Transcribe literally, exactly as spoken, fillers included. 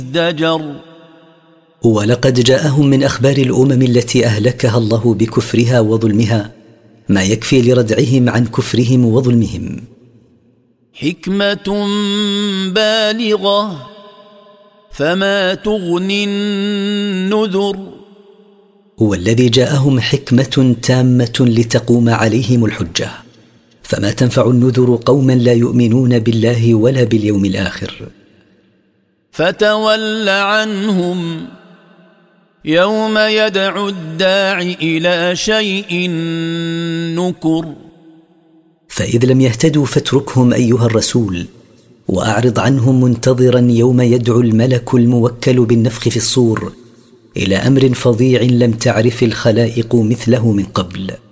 ازدجر ولقد جاءهم من أخبار الأمم التي أهلكها الله بكفرها وظلمها ما يكفي لردعهم عن كفرهم وظلمهم. حكمة بالغة فما تغني النذر هو الذي جاءهم حكمة تامة لتقوم عليهم الحجة، فما تنفع النذر قوما لا يؤمنون بالله ولا باليوم الآخر. فتول عنهم يوم يدعو الداع إلى شيء نكر فإذ لم يهتدوا فاتركهم أيها الرسول، وأعرض عنهم منتظرا يوم يدعو الملك الموكل بالنفخ في الصور إلى أمر فظيع لم تعرف الخلائق مثله من قبل.